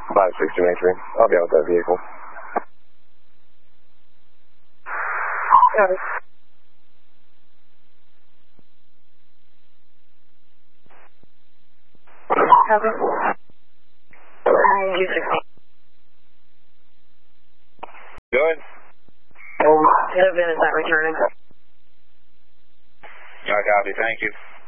560 Main. I'll be out with that vehicle. Copy. Copy. 260. Go ahead. Hit a VIN is not returning. I copy, thank you.